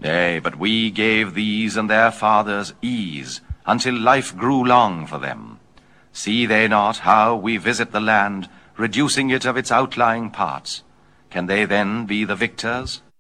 Nay, but we gave these and their fathers ease, until life grew long for them. See they not how we visit the land, reducing it of its outlying parts? Can they then be the victors?